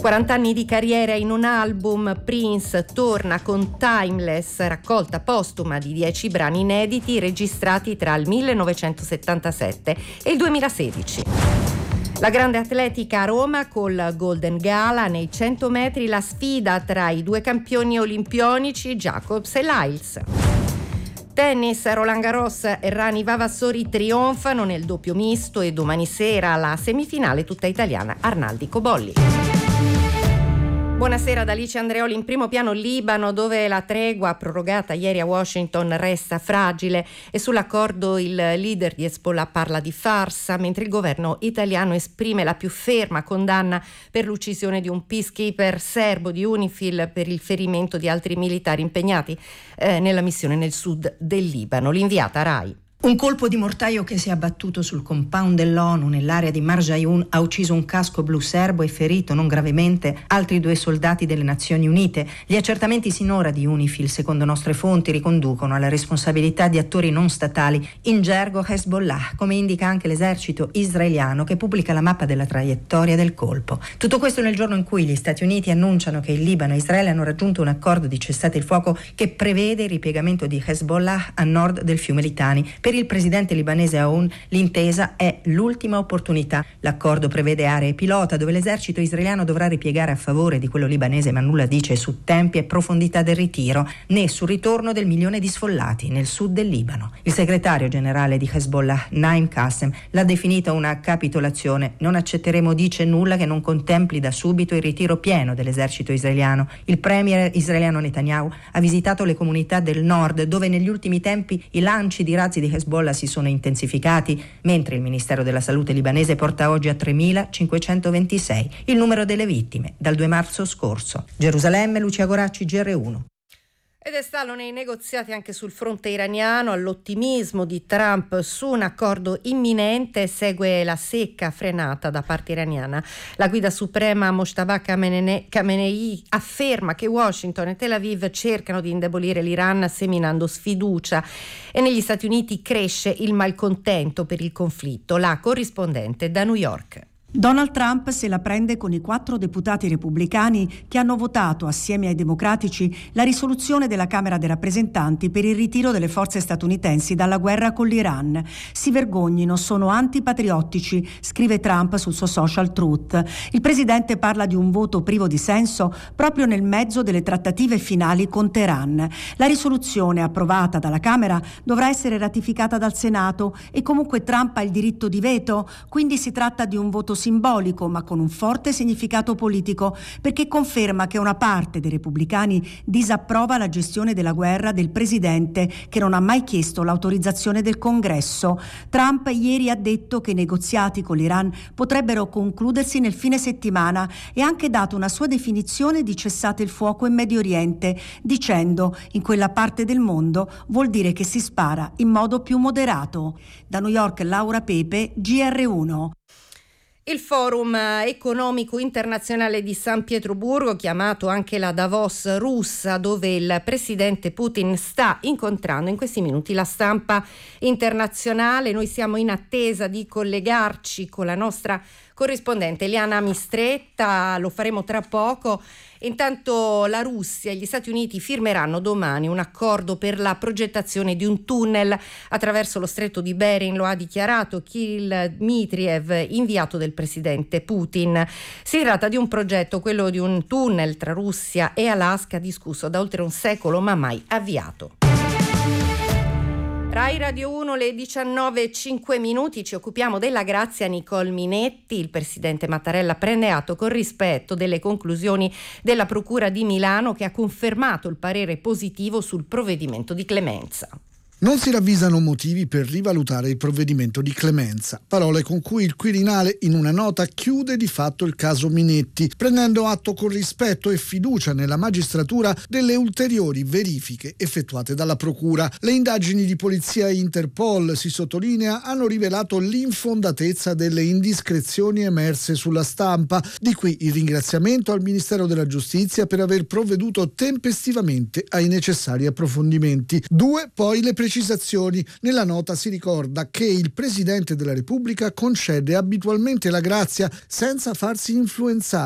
40 anni di carriera in un album, Prince torna con Timeless, raccolta postuma di 10 brani inediti registrati tra il 1977 e il 2016. La grande atletica a Roma col Golden Gala nei 100 metri, la sfida tra i due campioni olimpionici Jacobs e Lyles. Tennis, Roland Garros e Rani Vavassori trionfano nel doppio misto e domani sera la semifinale tutta italiana Arnaldi Cobolli. Buonasera da Alice Andreoli. In primo piano Libano, dove la tregua prorogata ieri a Washington resta fragile e sull'accordo il leader di Hezbollah parla di farsa, mentre il governo italiano esprime la più ferma condanna per l'uccisione di un peacekeeper serbo di UNIFIL per il ferimento di altri militari impegnati nella missione nel sud del Libano. L'inviata Rai. Un colpo di mortaio che si è abbattuto sul compound dell'ONU nell'area di Marjayoun ha ucciso un casco blu serbo e ferito non gravemente altri 2 soldati delle Nazioni Unite. Gli accertamenti sinora di UNIFIL, secondo nostre fonti, riconducono alla responsabilità di attori non statali, in gergo Hezbollah, come indica anche l'esercito israeliano che pubblica la mappa della traiettoria del colpo. Tutto questo nel giorno in cui gli Stati Uniti annunciano che il Libano e Israele hanno raggiunto un accordo di cessate il fuoco che prevede il ripiegamento di Hezbollah a nord del fiume Litani. Per il presidente libanese Aoun l'intesa è l'ultima opportunità. L'accordo prevede aree pilota dove l'esercito israeliano dovrà ripiegare a favore di quello libanese, ma nulla dice su tempi e profondità del ritiro né sul ritorno del 1 milione di sfollati nel sud del Libano. Il segretario generale di Hezbollah, Naim Qassem, l'ha definita una capitolazione. Non accetteremo, dice, nulla che non contempli da subito il ritiro pieno dell'esercito israeliano. Il premier israeliano Netanyahu ha visitato le comunità del nord dove negli ultimi tempi i lanci di razzi di Hezbollah si sono intensificati, mentre il Ministero della Salute libanese porta oggi a 3.526 il numero delle vittime dal 2 marzo scorso. Gerusalemme, Lucia Goracci, GR1. Ed è stallo nei negoziati anche sul fronte iraniano. All'ottimismo di Trump su un accordo imminente segue la secca frenata da parte iraniana. La guida suprema Mojtaba Khamenei afferma che Washington e Tel Aviv cercano di indebolire l'Iran seminando sfiducia, e negli Stati Uniti cresce il malcontento per il conflitto. La corrispondente da New York. Donald Trump se la prende con i 4 deputati repubblicani che hanno votato assieme ai democratici la risoluzione della Camera dei rappresentanti per il ritiro delle forze statunitensi dalla guerra con l'Iran. Si vergognino, sono antipatriottici, scrive Trump sul suo social Truth. Il presidente parla di un voto privo di senso proprio nel mezzo delle trattative finali con Teheran. La risoluzione approvata dalla Camera dovrà essere ratificata dal Senato e comunque Trump ha il diritto di veto, quindi si tratta di un voto simbolico ma con un forte significato politico, perché conferma che una parte dei repubblicani disapprova la gestione della guerra del presidente, che non ha mai chiesto l'autorizzazione del Congresso. Trump ieri ha detto che i negoziati con l'Iran potrebbero concludersi nel fine settimana e ha anche dato una sua definizione di cessate il fuoco in Medio Oriente, dicendo: in quella parte del mondo vuol dire che si spara in modo più moderato. Da New York, Laura Pepe, GR1. Il Forum economico internazionale di San Pietroburgo, chiamato anche la Davos russa, dove il presidente Putin sta incontrando in questi minuti la stampa internazionale. Noi siamo in attesa di collegarci con la nostra corrispondente Eliana Mistretta, lo faremo tra poco. Intanto la Russia e gli Stati Uniti firmeranno domani un accordo per la progettazione di un tunnel attraverso lo stretto di Bering, lo ha dichiarato Kirill Dmitriev, inviato del presidente Putin. Si tratta di un progetto, quello di un tunnel tra Russia e Alaska, discusso da oltre un secolo ma mai avviato. Rai Radio 1, le 19:05, ci occupiamo della grazia Nicole Minetti. Il presidente Mattarella prende atto con rispetto delle conclusioni della Procura di Milano, che ha confermato il parere positivo sul provvedimento di clemenza. Non si ravvisano motivi per rivalutare il provvedimento di clemenza, parole con cui il Quirinale in una nota chiude di fatto il caso Minetti, prendendo atto con rispetto e fiducia nella magistratura delle ulteriori verifiche effettuate dalla Procura. Le indagini di polizia e Interpol, si sottolinea, hanno rivelato l'infondatezza delle indiscrezioni emerse sulla stampa. Di qui il ringraziamento al Ministero della Giustizia per aver provveduto tempestivamente ai necessari approfondimenti. 2, poi le precisazioni. Nella nota si ricorda che il Presidente della Repubblica concede abitualmente la grazia senza farsi influenzare